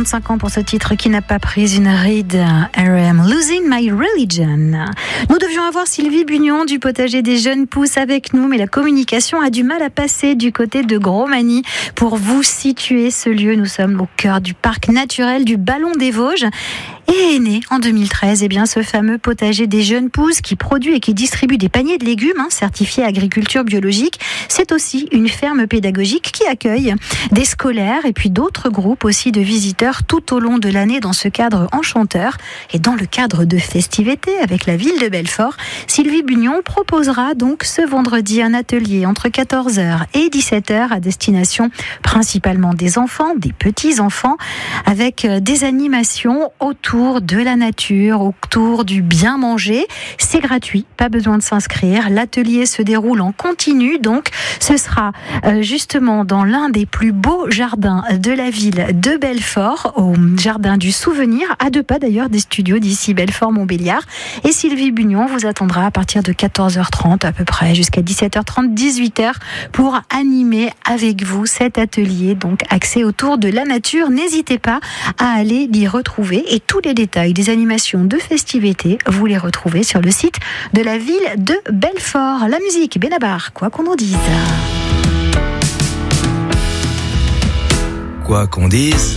35 ans pour ce titre qui n'a pas pris une ride. R.E.M. Losing My Religion. Nous devions avoir Sylvie Bugnon du potager des jeunes pousses avec nous, mais la communication a du mal à passer du côté de Grosmagny. Pour vous situer ce lieu, nous sommes au cœur du parc naturel du Ballon des Vosges. Et est né en 2013 ce fameux potager des jeunes pousses qui produit et qui distribue des paniers de légumes certifiés agriculture biologique. C'est aussi une ferme pédagogique qui accueille des scolaires et puis d'autres groupes aussi de visiteurs tout au long de l'année dans ce cadre enchanteur. Et dans le cadre de festivités avec la ville de Belfort, Sylvie Bugnon proposera donc ce vendredi un atelier entre 14h et 17h à destination principalement des enfants, des petits-enfants, avec des animations autour de la nature, autour du bien manger. C'est gratuit, pas besoin de s'inscrire. L'atelier se déroule en continu, donc ce sera justement dans l'un des plus beaux jardins de la ville de Belfort, au jardin du souvenir, à 2 pas d'ailleurs des studios d'ici Belfort-Montbéliard. Et Sylvie Bugnon vous attendra à partir de 14h30 à peu près jusqu'à 17h30, 18h pour animer avec vous cet atelier, donc axé autour de la nature. N'hésitez pas à aller l'y retrouver et tous les détails des animations de festivités, vous les retrouvez sur le site de la ville de Belfort. La musique, Benabar, quoi qu'on en dise. Quoi qu'on dise.